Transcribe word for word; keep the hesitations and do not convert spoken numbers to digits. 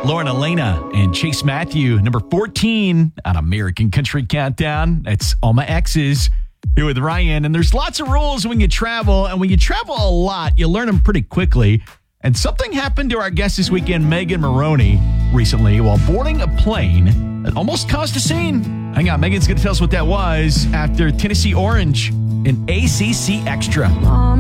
Lauren Elena and Chase Matthew, number fourteen on American Country Countdown. That's All My Exes here with Ryan. And there's lots of rules when you travel. And when you travel a lot, you learn them pretty quickly. And something happened to our guest this weekend, Megan Maroney, recently while boarding a plane that almost caused a scene. Hang on, Megan's going to tell us what that was after Tennessee Orange in A C C Extra.